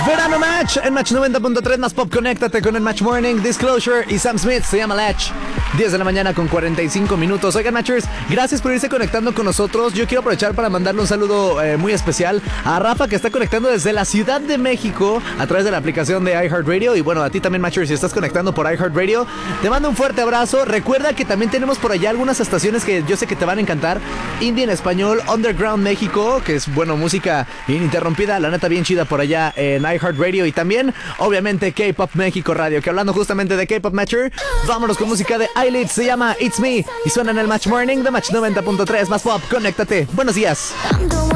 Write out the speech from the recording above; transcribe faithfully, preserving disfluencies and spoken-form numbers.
Verano Match en Match noventa punto tres más pop. Conéctate con el Match Morning, Disclosure y Sam Smith. Se llama Latch. diez de la mañana con cuarenta y cinco minutos. Oigan, Matchers, gracias por irse conectando con nosotros. Yo quiero aprovechar para mandarle un saludo eh, muy especial a Rafa, que está conectando desde la Ciudad de México a través de la aplicación de iHeartRadio. Y bueno, a ti también, Matchers, si estás conectando por iHeartRadio, te mando un fuerte abrazo. Recuerda que también tenemos por allá algunas estaciones que yo sé que te van a encantar. Indie en español, Underground México, que es, bueno, música ininterrumpida, la neta bien chida por allá en iHeartRadio. Y también, obviamente, K-Pop México Radio, que hablando justamente de K-Pop Matcher, vámonos con música de Eyelid, se llama It's Me y suena en el Match Morning de Match noventa punto tres más pop. Conéctate. Buenos días.